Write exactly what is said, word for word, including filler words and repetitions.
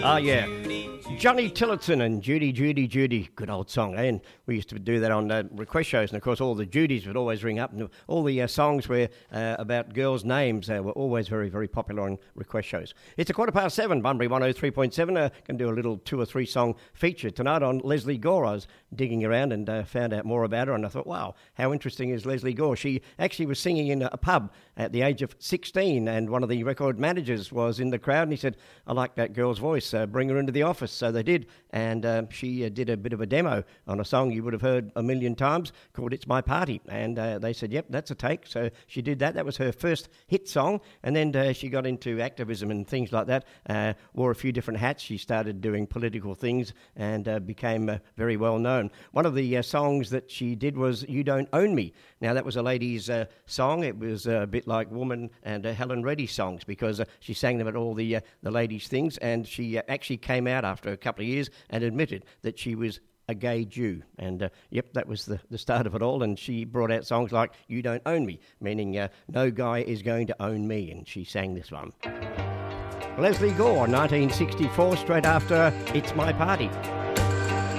Ah, yeah. Johnny Tillotson and Judy, Judy, Judy. Good old song. Eh? And we used to do that on uh, request shows. And, of course, all the Judys would always ring up. And all the uh, songs were uh, about girls' names uh, were always very, very popular on request shows. It's a quarter past seven. Bunbury one oh three point seven. Uh, can do a little two or three song feature tonight on Lesley Gore. I was digging around and uh, found out more about her. And I thought, wow, how interesting is Lesley Gore? She actually was singing in a pub at the age of sixteen. And one of the record managers was in the crowd. And he said, I like that girl's voice. Uh, bring her into the office. So they did. And uh, she uh, did a bit of a demo on a song you would have heard a million times called It's My Party. And uh, they said, yep, that's a take. So she did that. That was her first hit song. And then uh, she got into activism and things like that, uh, wore a few different hats. She started doing political things and uh, became uh, very well known. One of the uh, songs that she did was You Don't Own Me. Now, that was a lady's uh, song. It was uh, a bit like Woman and uh, Helen Reddy songs because uh, she sang them at all the, uh, the ladies' things. And she uh, actually came out after a couple of years and admitted that she was a gay Jew. And, uh, yep, that was the, the start of it all. And she brought out songs like You Don't Own Me, meaning uh, no guy is going to own me. And she sang this one. Lesley Gore, nineteen sixty-four, straight after It's My Party.